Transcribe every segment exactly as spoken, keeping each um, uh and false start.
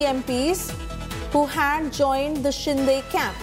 M Ps who had joined the Shinde camp.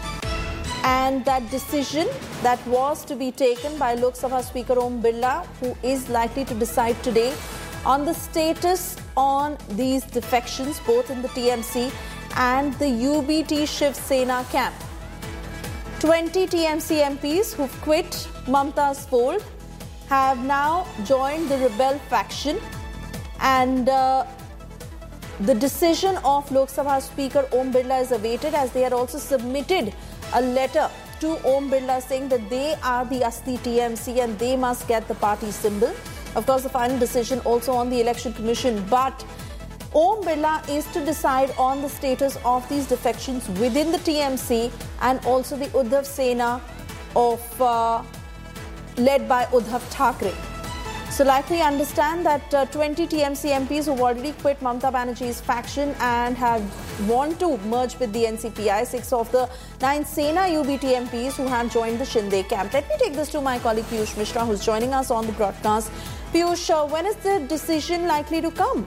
And that decision that was to be taken by Lok Sabha Speaker Om Birla, who is likely to decide today on the status on these defections, both in the T M C and the U B T Shiv Sena camp. twenty T M C M Ps who've quit Mamta's fold have now joined the rebel faction, and uh, the decision of Lok Sabha Speaker Om Birla is awaited, as they had also submitted a letter to Om Birla saying that they are the Asli T M C and they must get the party symbol. Of course, the final decision also on the Election Commission, but Om Birla is to decide on the status of these defections within the T M C and also the Uddhav Sena of uh, led by Uddhav Thackeray. So likely understand that uh, twenty T M C M Ps who've already quit Mamta Banerjee's faction and have want to merge with the N C P I, six of the nine Sena U B T M Ps who have joined the Shinde camp. Let me take this to my colleague Piyush Mishra, who's joining us on the broadcast. Piyush, uh, when is the decision likely to come?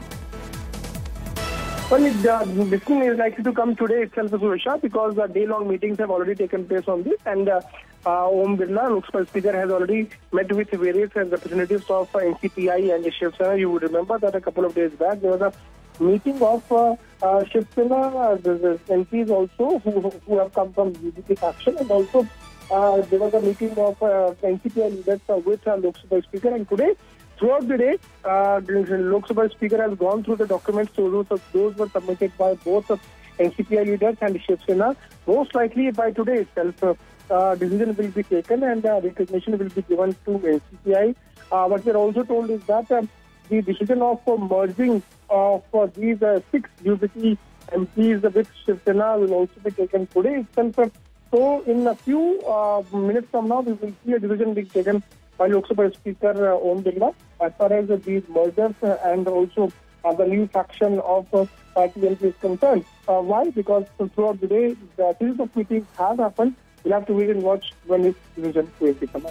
Well, the uh, decision is likely to come today itself, Suresha, because the day-long meetings have already taken place on this, and uh, uh, Om Birla, Lok Sabha Speaker, has already met with various representatives of uh, N C P I and Shiv Sena. You would remember that a couple of days back there was a meeting of uh, uh, Shiv Sena, uh, the M Ps also who, who have come from U B P faction, and also uh, there was a meeting of uh, N C P I leaders uh, with uh, Lok Sabha Speaker, and today, throughout the day, uh, the Lok Sabha Speaker has gone through the documents. So those, those were submitted by both uh, N C P I leaders and Shiv Sena. Most likely by today itself, uh, uh, decision will be taken and uh, recognition will be given to N C P I. Uh, what we are also told is that uh, the decision of uh, merging of uh, these uh, six U B T M Ps with Shiv Sena will also be taken today itself. So in a few uh, minutes from now, we will see a decision being taken by Lok Sabha Speaker uh, Om Birla as far as uh, these mergers uh, and also uh, the new faction of uh, party M P is concerned. Uh, why? Because throughout the day, the series of meetings have happened. We'll have to wait and watch when this decision will come out.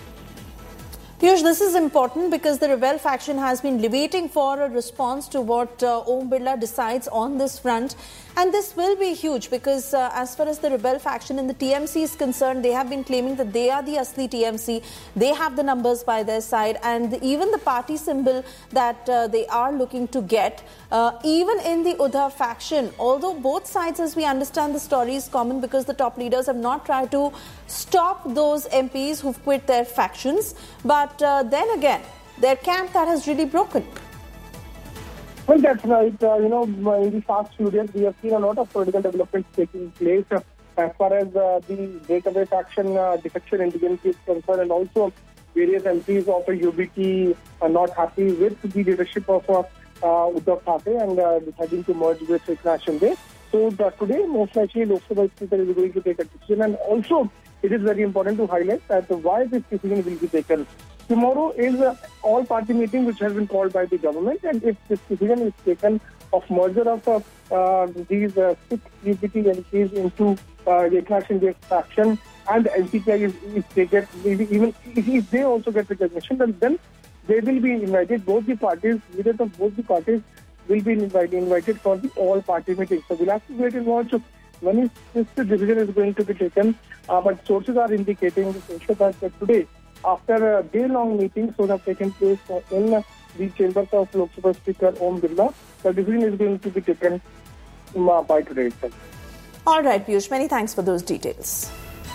Piyush, this is important because the rebel faction has been waiting for a response to what uh, Om Birla decides on this front. And this will be huge because uh, as far as the rebel faction in the T M C is concerned, they have been claiming that they are the Asli T M C. They have the numbers by their side, and even the party symbol that uh, they are looking to get, uh, even in the Uddhav faction, although both sides, as we understand, the story is common because the top leaders have not tried to stop those M Ps who've quit their factions. But uh, then again, their camp that has really broken. Well, that's right. Uh, you know, in the past few days, we have seen a lot of political developments taking place uh, as far as uh, the breakaway faction, uh, defection intelligence is concerned, and also various M Ps of the U B T are not happy with the leadership of uh, uh, Uddhav Thackeray and uh, deciding to merge with Eknath Shinde. So uh, today, most likely, Lok Sabha Speaker is going to take a decision, and also it is very important to highlight that why this decision will be taken. Tomorrow is an all-party meeting which has been called by the government, and if this decision is taken of merger of uh, uh, these uh, six U B T M Ps into uh, the Eknath Shinde faction, and the N C P I is, is they get, even if they also get recognition, then, then they will be invited. Both the parties, leaders of both the parties will be invited, invited for the all-party meeting. So we'll have to wait and watch when is this decision is going to be taken. Uh, but sources are indicating that today, after a day-long meeting, so have taken place in the chambers of Lok Sabha Speaker Om Birla, the decision is going to be taken by today itself. All right, Piyush, many thanks for those details.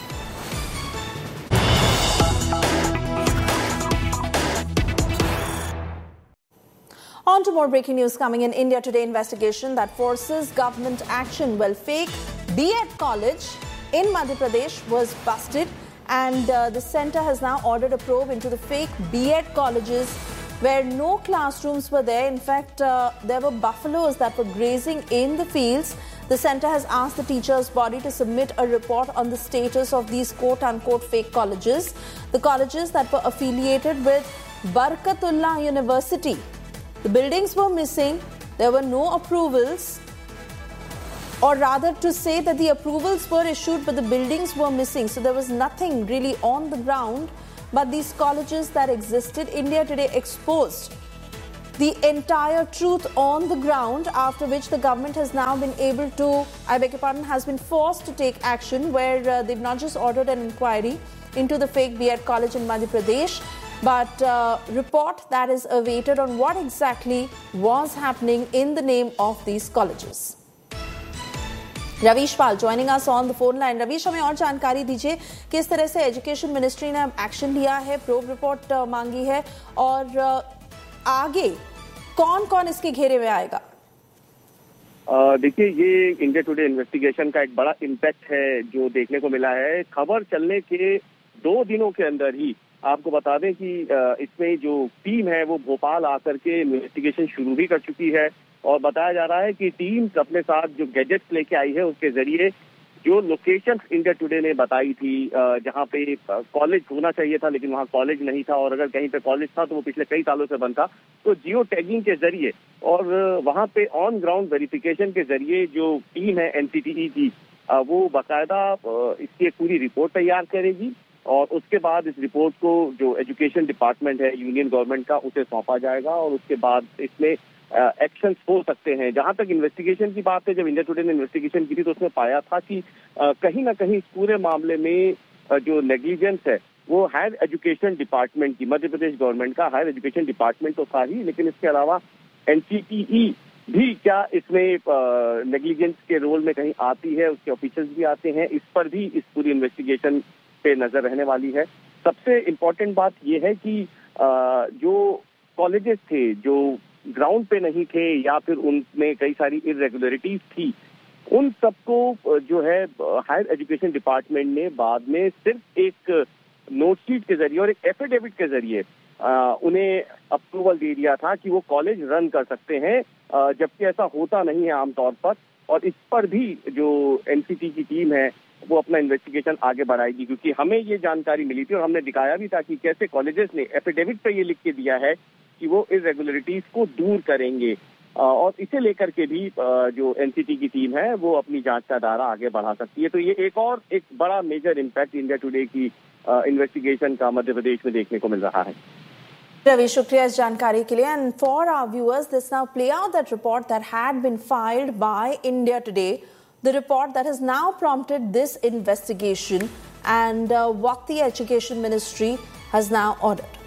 On to more breaking news coming in. India Today investigation that forces government action. Well, fake B Ed college in Madhya Pradesh was busted. And uh, the centre has now ordered a probe into the fake B Ed colleges where no classrooms were there. In fact, uh, there were buffaloes that were grazing in the fields. The centre has asked the teachers' body to submit a report on the status of these quote-unquote fake colleges. The colleges that were affiliated with Barkatullah University. The buildings were missing. There were no approvals. Or rather to say that the approvals were issued but the buildings were missing. So there was nothing really on the ground but these colleges that existed. India Today exposed the entire truth on the ground, after which the government has now been able to, I beg your pardon, has been forced to take action, where uh, they've not just ordered an inquiry into the fake B Ed college in Madhya Pradesh, but uh, report that is awaited on what exactly was happening in the name of these colleges. Ravish Pal joining us on the phone line. Ravish, हमें और जानकारी दीजिए किस तरह से education ministry ने action लिया है, प्रोब रिपोर्ट मांगी है और आगे कौन कौन इसके घेरे में आएगा? देखिए, ये इंडिया टुडे इन्वेस्टिगेशन का एक बड़ा इम्पैक्ट है जो देखने को मिला है। खबर चलने के दो दिनों के अंदर ही आपको बता दें कि इसमें जो टीम है वो भोपाल आकर के इन्वेस्टिगेशन शुरू भी कर चुकी है और बताया जा रहा है कि टीम अपने साथ जो गैजेट्स लेके आई है उसके जरिए जो लोकेशन इंडिया टुडे ने बताई थी जहां पे कॉलेज होना चाहिए था लेकिन वहां कॉलेज नहीं था, और अगर कहीं पे कॉलेज था तो वो पिछले कई सालों से बंद था, तो जियो टैगिंग के जरिए और वहां पे ऑन ग्राउंड वेरिफिकेशन के जरिए जो टीम है एनसीटीई की वो बाकायदा इसकी एक पूरी रिपोर्ट तैयार करेगी और उसके बाद इस रिपोर्ट को जो एजुकेशन डिपार्टमेंट है यूनियन गवर्नमेंट का उसे सौंपा जाएगा और उसके बाद इसमें एक्शन uh, हो सकते हैं। जहां तक इन्वेस्टिगेशन की बात है, जब इंडिया टुडे ने इन्वेस्टिगेशन की थी तो उसमें पाया था कि uh, कहीं ना कहीं इस पूरे मामले में uh, जो नेग्लिजेंस है वो हायर एजुकेशन डिपार्टमेंट की, मध्य प्रदेश गवर्नमेंट का हायर एजुकेशन डिपार्टमेंट तो था ही, लेकिन इसके अलावा एनसीटीई भी क्या इसमें नेग्लिजेंस uh, के रोल में कहीं आती है, उसके ऑफिसर्स भी आते हैं, इस पर भी इस पूरी इन्वेस्टिगेशन पे नजर रहने वाली है। सबसे इम्पोर्टेंट बात यह है कि uh, जो कॉलेजेस थे जो ग्राउंड पे नहीं थे या फिर उनमें कई सारी इरेगुलरिटीज थी, उन सबको जो है हायर एजुकेशन डिपार्टमेंट ने बाद में सिर्फ एक नोट शीट के जरिए और एक एफिडेविट के जरिए उन्हें अप्रूवल दे दिया था कि वो कॉलेज रन कर सकते हैं, जबकि ऐसा होता नहीं है आमतौर पर। और इस पर भी जो एनसीटी की टीम है वो अपना इन्वेस्टिगेशन आगे बढ़ाएगी, क्योंकि हमें ये जानकारी मिली थी और हमने दिखाया भी था कि कैसे कॉलेजेस ने एफिडेविट पे ये लिख के दिया है कि वो इरेगुलरिटीज को दूर करेंगे, और इसे लेकर के भी जो एनसीटी की टीम है वो अपनी जांच का दायरा आगे बढ़ा सकती है। तो ये एक और एक बड़ा मेजर इम्पैक्ट इंडिया टुडे की इन्वेस्टिगेशन का मध्य प्रदेश में देखने को मिल रहा है। रवि, शुक्रिया इस जानकारी के लिए। And for our viewers, this now play out that report that had been filed by India today, the report that has now prompted this investigation and uh, what the Education Ministry has now ordered.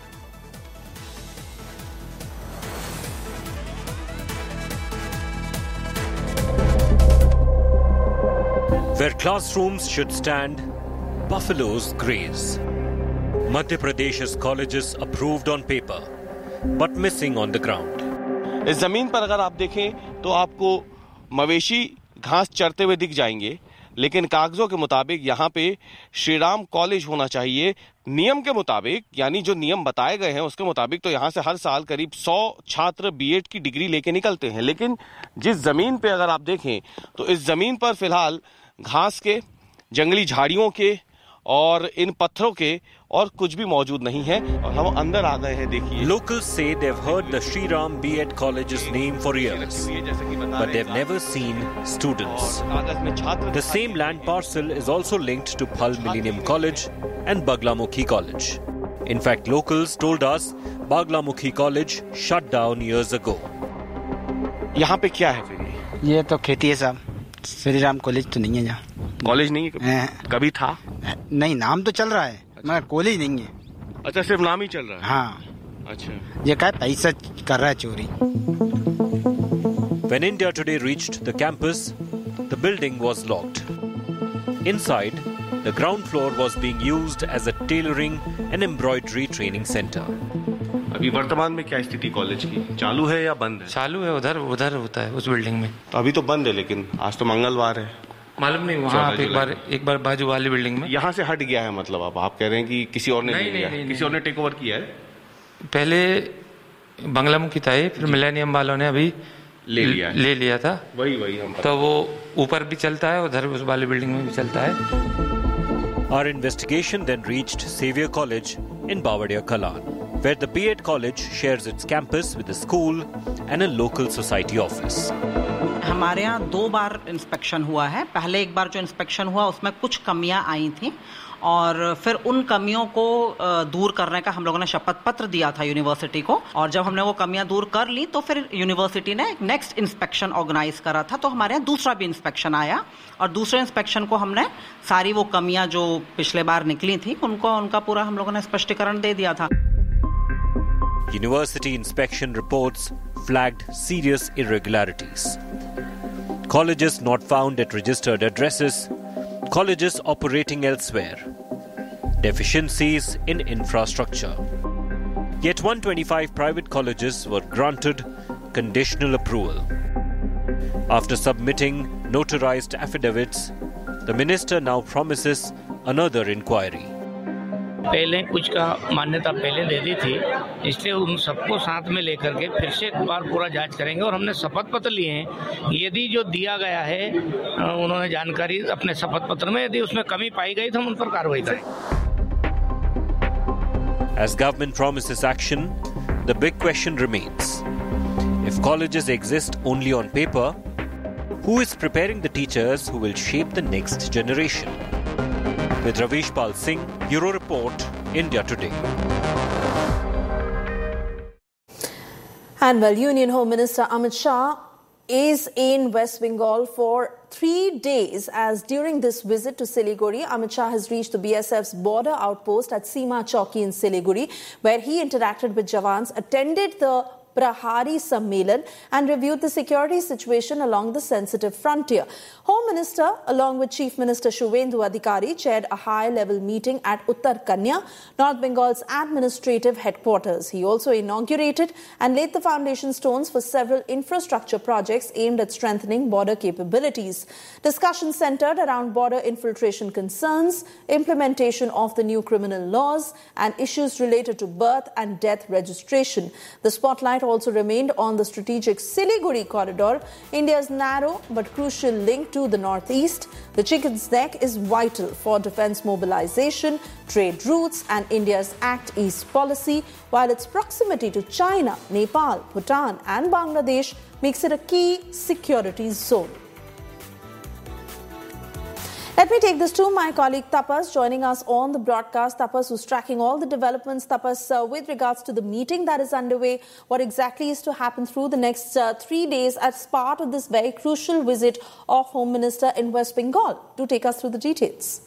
Where classrooms should stand, buffaloes graze. Madhya Pradesh's colleges approved on paper, but missing on the ground. इस जमीन पर अगर आप देखें तो आपको मवेशी घास चरते हुए दिख जाएंगे, लेकिन कागजों के मुताबिक यहाँ पे श्री राम कॉलेज होना चाहिए। नियम के मुताबिक, यानी जो नियम बताए गए हैं उसके मुताबिक, तो यहाँ से हर साल करीब सौ छात्र बीएड की डिग्री लेके निकलते हैं। लेकिन जिस जमीन पे अगर आप देखें तो इस जमीन पर फिलहाल घास के, जंगली झाड़ियों के और इन पत्थरों के और कुछ भी मौजूद नहीं है और हम अंदर आ गए हैं। देखिए, Locals say they've heard the Shri Ram B Ed College's name for years, but they've never seen students. The same land parcel is also linked to Phal Millennium College and Baglamukhi College. In fact, locals told us Baglamukhi College shut down years ago. यहाँ पे क्या है फिर? ये तो खेती है साहब, श्री राम कॉलेज तो नहीं है यहाँ। कॉलेज नहीं है? कभी था? नहीं, नाम तो चल रहा है मगर कॉलेज नहीं है। अच्छा, सिर्फ नाम ही चल रहा है? हाँ। अच्छा, ये क्या पैसा कर रहा है चोरी। When India Today reached the campus, the building was locked. Inside, the ground floor was being used as a tailoring and embroidery training center. अभी वर्तमान में क्या स्थिति कॉलेज की? चालू है या बंद है? चालू है, उधर उधर होता है उस बिल्डिंग में। तो अभी तो बंद है, लेकिन आज तो मंगलवार है। मालूम नहीं, वहाँ आप एक बार एक बार बाजू वाली बिल्डिंग में। यहाँ से हट गया है मतलब? आप आप कह रहे हैं कि किसी और ने नहीं, नहीं, नहीं, लिया, नहीं, किसी और ने टेक ओवर किया है? पहले बंगलामुखी था, फिर मिलेनियम वालों ने अभी ले लिया ले लिया था। वही वही हम तो वो ऊपर भी चलता है, उधर उस वाली बिल्डिंग में भी चलता है। Our investigation then reached Xavier College in Bavadia Kalan, where the B Ed College shares its campus with a school and a local society office. हमारे यहाँ दो बार इंस्पेक्शन हुआ है। पहले एक बार जो इंस्पेक्शन हुआ उसमें कुछ कमियां आई थी और फिर उन कमियों को दूर करने का हम लोगों ने शपथ पत्र दिया था यूनिवर्सिटी को, और जब हमने वो कमियां दूर कर ली तो फिर यूनिवर्सिटी ने एक नेक्स्ट इंस्पेक्शन ऑर्गेनाइज करा था। तो हमारे यहाँ दूसरा भी इंस्पेक्शन आया और दूसरे इंस्पेक्शन को हमने सारी वो कमियां जो पिछले बार निकली थी उनको उनका पूरा हम लोगों ने स्पष्टीकरण दे दिया था। University inspection reports flagged serious irregularities. Colleges not found at registered addresses, colleges operating elsewhere, deficiencies in infrastructure. Yet one hundred twenty-five private colleges were granted conditional approval. After submitting notarized affidavits, the minister now promises another inquiry. पहले कुछ का मान्यता पहले दे दी थी, इसलिए उन सबको साथ में लेकर के फिर से एक बार पूरा जांच करेंगे और हमने शपथ पत्र लिए हैं। यदि जो दिया गया है उन्होंने जानकारी अपने शपथ पत्र में, यदि उसमें कमी पाई गई तो हम उन पर कार्रवाई करें। As government promises action, the big question remains. If colleges exist only on paper, who is preparing the teachers who will shape the next generation? With Ravish Pal Singh, Bureau Report, India Today. And well, Union Home Minister Amit Shah is in West Bengal for three days as during this visit to Siliguri, Amit Shah has reached the B S F's border outpost at Seema Chowki in Siliguri, where he interacted with Jawans, attended the Prahari Sammelan and reviewed the security situation along the sensitive frontier. Home Minister, along with Chief Minister Shubhendu Adhikari, chaired a high-level meeting at Uttar Kanya, North Bengal's administrative headquarters. He also inaugurated and laid the foundation stones for several infrastructure projects aimed at strengthening border capabilities. Discussion centered around border infiltration concerns, implementation of the new criminal laws, and issues related to birth and death registration. The spotlight also remained on the strategic Siliguri corridor, India's narrow but crucial link to the northeast. The Chicken's Neck is vital for defence mobilization, trade routes and India's Act East policy, while its proximity to China, Nepal, Bhutan and Bangladesh makes it a key security zone. Let me take this to my colleague Tapas, joining us on the broadcast. Tapas, who's tracking all the developments. Tapas, uh, with regards to the meeting that is underway, what exactly is to happen through the next uh, three days as part of this very crucial visit of Home Minister in West Bengal? Do take us through the details.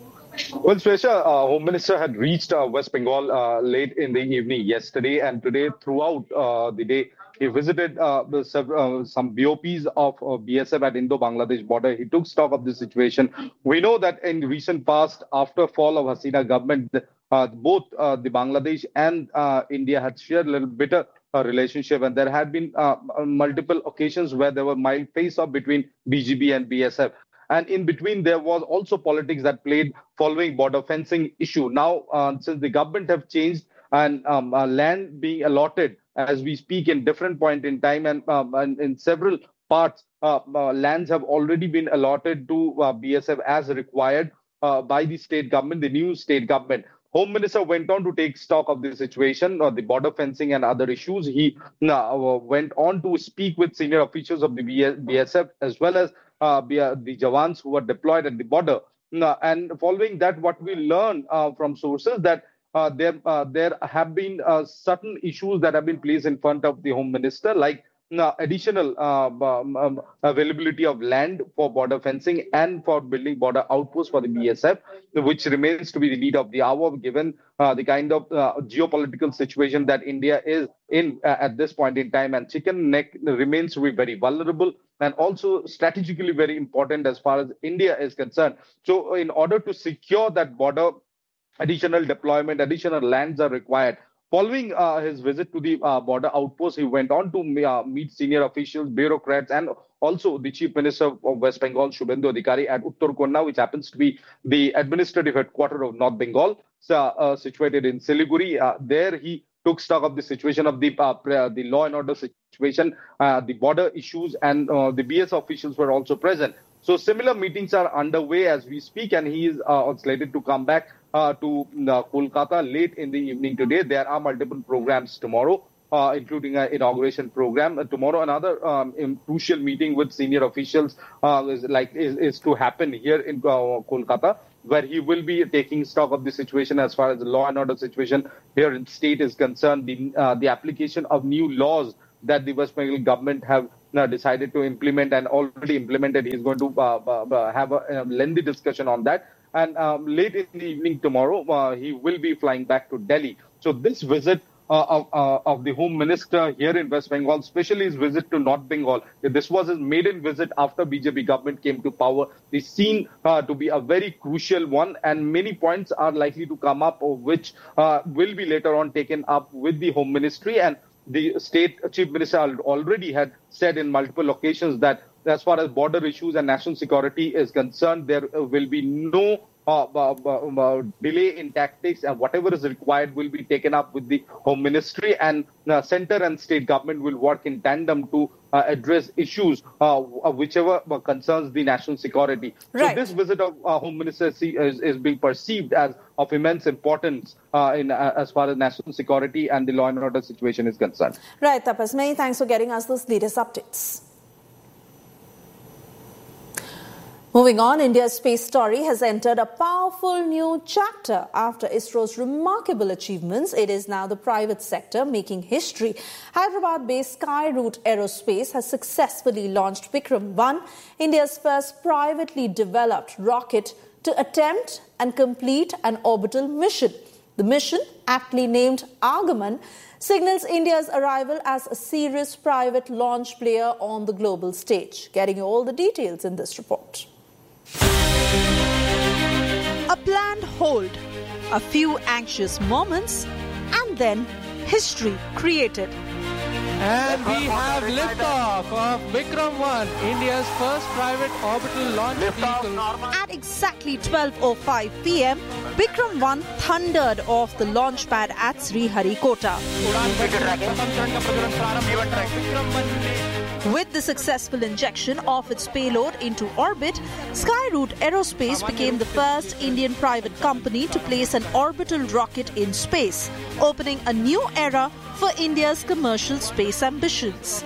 Well, Swesha, uh, Home Minister had reached uh, West Bengal uh, late in the evening yesterday, and today throughout uh, the day, he visited uh, several, uh, some B O Ps of uh, B S F at Indo-Bangladesh border. He took stock of the situation. We know that in recent past, after fall of Hasina government, uh, both uh, the Bangladesh and uh, India had shared a little bitter uh, relationship, and there had been uh, multiple occasions where there were mild face-off between B G B and B S F. And in between, there was also politics that played following border fencing issue. Now, uh, since the government have changed and um, uh, land being allotted as we speak in different point in time, and, um, and in several parts, uh, uh, lands have already been allotted to uh, B S F as required uh, by the state government, the new state government. Home Minister went on to take stock of the situation, uh, the border fencing and other issues. He uh, went on to speak with senior officials of the B S F as well as uh, the Jawans who were deployed at the border. Uh, and following that, what we learned uh, from sources that uh, there uh, there have been uh, certain issues that have been placed in front of the Home Minister, like uh, additional uh, um, um, availability of land for border fencing and for building border outposts for the B S F, which remains to be the need of the hour given uh, the kind of uh, geopolitical situation that India is in uh, at this point in time. And Chicken Neck remains to be very vulnerable and also strategically very important as far as India is concerned. So in order to secure that border, additional deployment, additional lands are required. Following uh, his visit to the uh, border outpost, he went on to uh, meet senior officials, bureaucrats, and also the Chief Minister of West Bengal, Shubhendu Adhikari, at Uttar Konna, which happens to be the administrative headquarters of North Bengal, uh, uh, situated in Siliguri. Uh, there he took stock of the situation of the uh, the law and order situation, uh, the border issues, and uh, the B S officials were also present. So similar meetings are underway as we speak, and he is uh, slated to come back uh, to uh, Kolkata late in the evening today. There are multiple programs tomorrow. uh, including an inauguration program. Uh, tomorrow, another um, crucial meeting with senior officials uh, is like is, is to happen here in uh, Kolkata, where he will be taking stock of the situation as far as the law and order situation here in state is concerned, the uh, the application of new laws that the West Bengal government have uh, decided to implement and already implemented. He's going to uh, uh, have a, a lengthy discussion on that. And um, late in the evening tomorrow, uh, he will be flying back to Delhi. So this visit uh, of, uh, of the Home Minister here in West Bengal, especially his visit to North Bengal, this was his maiden visit after B J P government came to power. Is seen uh, to be a very crucial one, and many points are likely to come up, which uh, will be later on taken up with the Home Ministry. And the state chief minister already had said in multiple occasions that as far as border issues and national security is concerned, there will be no uh, uh, uh, delay in tactics, and whatever is required will be taken up with the Home Ministry, and uh, centre and state government will work in tandem to uh, address issues uh, whichever concerns the national security. Right. So this visit of uh, Home Minister is, is being perceived as of immense importance uh, in uh, as far as national security and the law and order situation is concerned. Right, Tapas. Many thanks for getting us those latest updates. Moving on, India's space story has entered a powerful new chapter. After ISRO's remarkable achievements, it is now the private sector making history. Hyderabad-based Skyroot Aerospace has successfully launched Vikram one, India's first privately developed rocket to attempt and complete an orbital mission. The mission, aptly named Agaman, signals India's arrival as a serious private launch player on the global stage. Getting you all the details in this report. A planned hold, a few anxious moments, and then history created. And we have liftoff of Vikram one, India's first private orbital launch vehicle. At exactly twelve oh five p m, Vikram one thundered off the launch pad at Sriharikota. With the successful injection of its payload into orbit, Skyroot Aerospace became the first Indian private company to place an orbital rocket in space, opening a new era for India's commercial space ambitions.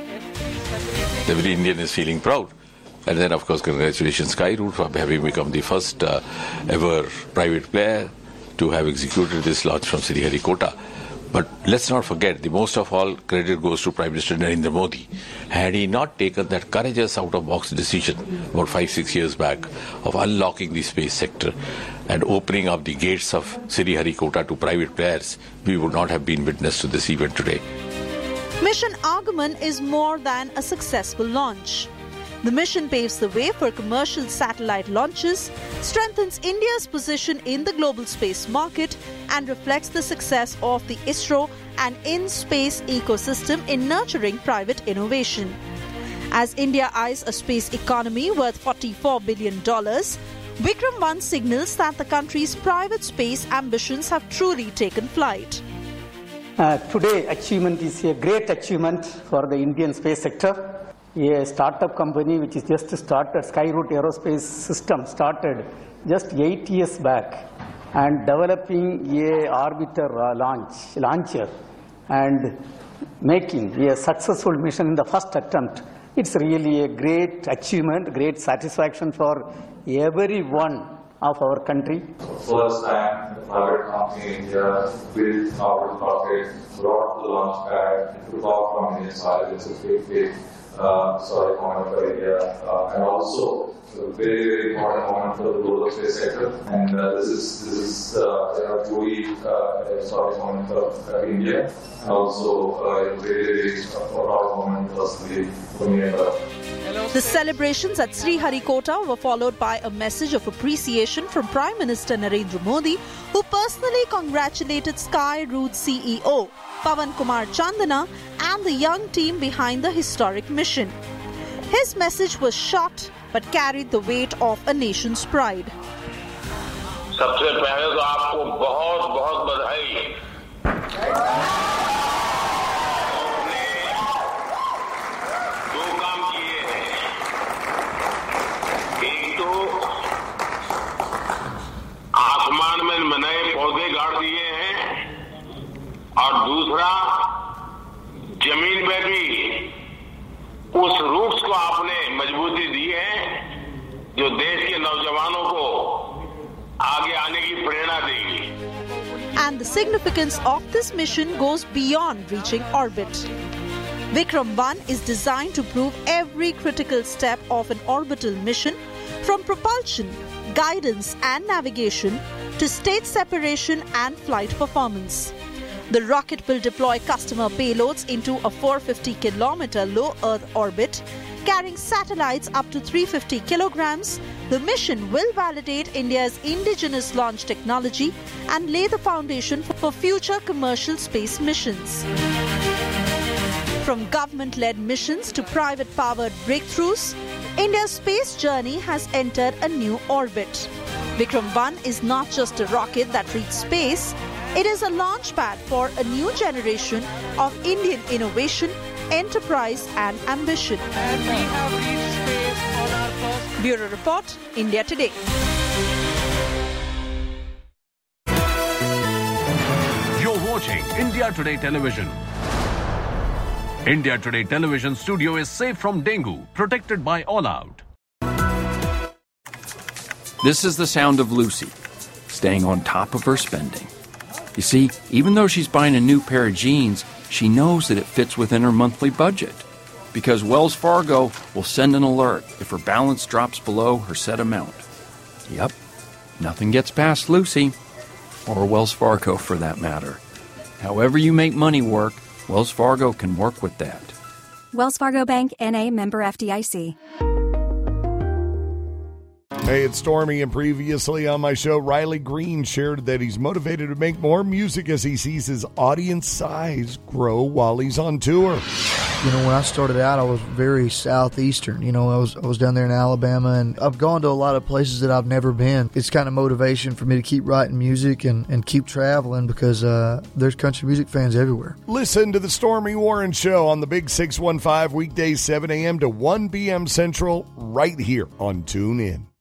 Every Indian is feeling proud. And then, of course, congratulations Skyroot for having become the first uh, ever private player to have executed this launch from Sriharikota. But let's not forget, the most of all credit goes to Prime Minister Narendra Modi. Had he not taken that courageous out-of-box decision about five, six years back of unlocking the space sector and opening up the gates of Sriharikota to private players, we would not have been witness to this event today. Mission Agaman is more than a successful launch. The mission paves the way for commercial satellite launches, strengthens India's position in the global space market, and reflects the success of the ISRO and in-space ecosystem in nurturing private innovation. As India eyes a space economy worth forty-four billion dollars, Vikram one signals that the country's private space ambitions have truly taken flight. Uh, today, achievement is a great achievement for the Indian space sector. A startup company which is just started, Skyroot Aerospace System, started just eight years back and developing a orbiter uh, launch, launcher and making a successful mission in the first attempt. It's really a great achievement, great satisfaction for everyone of our country. First time the private company in India built our rocket, brought the launch pad, and took off from inside. It's a big, big uh, sorry moment for India, uh, and also a very, very important moment for the global space sector. And uh, this is this is uh, a truly uh, sorry moment for uh, India, and also uh, a very, very proud moment personally for me. The celebrations at Sriharikota were followed by a message of appreciation from Prime Minister Narendra Modi, who personally congratulated Skyroot C E O Pawan Kumar Chandana and the young team behind the historic mission. His message was short but carried the weight of a nation's pride. सबसे पहले तो आपको बहुत बहुत बधाई। आसमान में नए पौधे गाड़ दिए हैं और दूसरा जो देश के नौजवानों को आगे आने की प्रेरणा देगी। And the significance of this mission goes beyond reaching orbit. Vikram one is designed to prove every critical step of an orbital mission, from propulsion, guidance and navigation to state separation and flight performance. The rocket will deploy customer payloads into a four hundred fifty kilometer low Earth orbit, carrying satellites up to three hundred fifty kilograms. The mission will validate India's indigenous launch technology and lay the foundation for future commercial space missions. From government-led missions to private-powered breakthroughs, India's space journey has entered a new orbit. Vikram one is not just a rocket that reaches space, it is a launchpad for a new generation of Indian innovation, enterprise and ambition. And we have reached space on our first... Bureau Report, India Today. You're watching India Today Television. India Today Television studio is safe from dengue, protected by All Out. This is the sound of Lucy, staying on top of her spending. You see, even though she's buying a new pair of jeans, she knows that it fits within her monthly budget. Because Wells Fargo will send an alert if her balance drops below her set amount. Yep, nothing gets past Lucy, or Wells Fargo for that matter. However you make money work, Wells Fargo can work with that. Wells Fargo Bank, N A, member F D I C. Hey, it's Stormy, and previously on my show, Riley Green shared that he's motivated to make more music as he sees his audience size grow while he's on tour. You know, when I started out, I was very southeastern. You know, I was I was down there in Alabama, and I've gone to a lot of places that I've never been. It's kind of motivation for me to keep writing music and, and keep traveling because uh, there's country music fans everywhere. Listen to the Stormy Warren Show on the Big six one five, weekdays seven a.m. to one p.m. Central, right here on TuneIn.